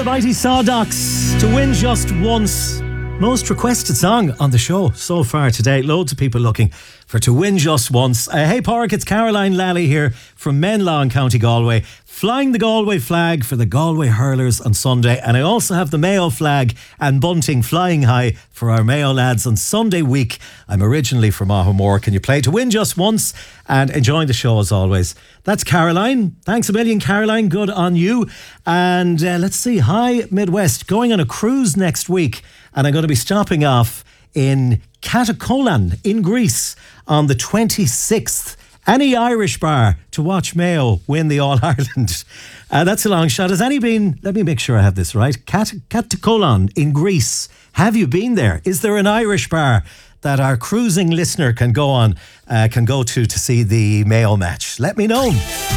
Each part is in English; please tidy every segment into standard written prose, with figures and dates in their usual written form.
mighty Sawdocks to win just once. Most requested song on the show so far today. Loads of people looking for To Win Just Once. Hey Pádraig, it's Caroline Lally here from Menlaw in County Galway, flying the Galway flag for the Galway hurlers on Sunday, and I also have the Mayo flag and bunting flying high for our Mayo lads on Sunday week. I'm originally from Ahomore. Can you play To Win Just Once? And enjoying the show as always. That's Caroline. Thanks a million, Caroline. Good on you. And let's see. Hi Midwest, going on a cruise next week, and I'm going to be stopping off in Katakolan in Greece on the 26th. Any Irish bar to watch Mayo win the All-Ireland. That's a long shot. Has any been, let me make sure I have this right, Katakolan in Greece. Have you been there? Is there an Irish bar that our cruising listener can go to see the Mayo match? Let me know.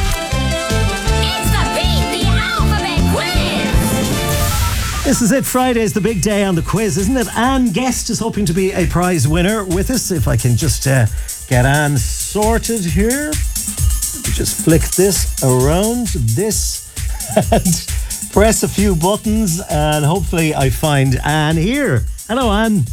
This is it. Friday's the big day on the quiz, isn't it? Anne Guest is hoping to be a prize winner with us. If I can just get Anne sorted here. Just flick this around this and press a few buttons, and hopefully I find Anne here. Hello, Anne.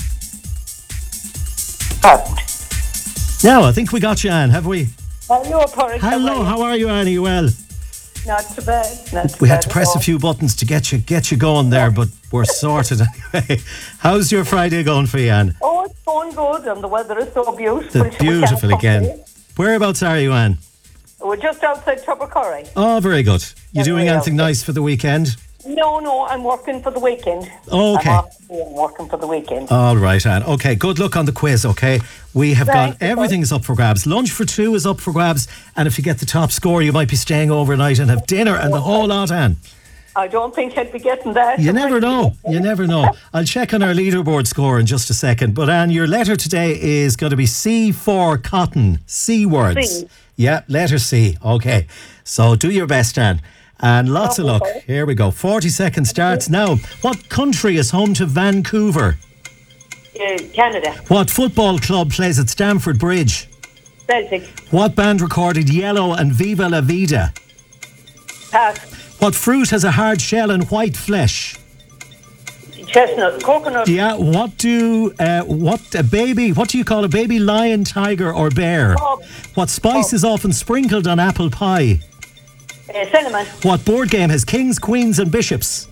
Now, I think we got you, Anne, have we? Hello, Pádraig. Hello, how are you, Anne? Are you well? Not too bad. We had to press a few buttons to get you going there, but we're sorted anyway. How's your Friday going for you, Anne? Oh, it's going good, and the weather is so beautiful. It's beautiful again. Whereabouts are you, Anne? We're just outside Tubbercurry. Oh, very good. You doing anything nice for the weekend? No, I'm working for the weekend. Okay. I'm working for the weekend. All right, Anne. Okay, good luck on the quiz, okay? We have got, everything is up for grabs. Lunch for two is up for grabs, and if you get the top score, you might be staying overnight and have dinner and the whole lot, Anne. I don't think I'd be getting that. You never know. You never know. I'll check on our leaderboard score in just a second. But Anne, your letter today is going to be C for cotton. C words. C. Yeah, letter C. Okay. So do your best, Anne. And lots of luck. Here we go. 40 seconds starts now. What country is home to Vancouver? Canada. What football club plays at Stamford Bridge? Celtic. What band recorded Yellow and Viva La Vida? Pass. What fruit has a hard shell and white flesh? Chestnut. Coconut. Yeah, what do you call a baby lion, tiger or bear? Bob. What spice is often sprinkled on apple pie? Cinnamon. What board game has kings, queens and bishops?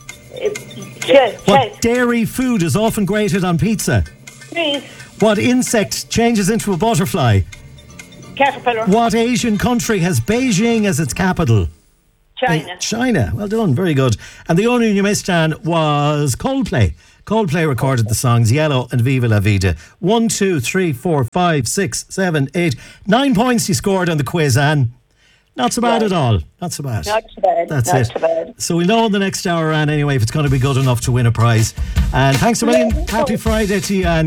Chess. What dairy food is often grated on pizza? Cheese. What insect changes into a butterfly? Caterpillar. What Asian country has Beijing as its capital? China. China. Well done. Very good. And the only one you missed, Anne, was Coldplay. Coldplay recorded the songs Yellow and Viva La Vida. 1, 2, 3, 4, 5, 6, 7, 8. 9 points you scored on the quiz, Anne. Not so bad at all. Not so bad. Not too bad. That's Not it. too bad. So we'll know in the next hour, Anne, anyway, if it's going to be good enough to win a prize. And thanks a million. Happy Friday to you, Anne.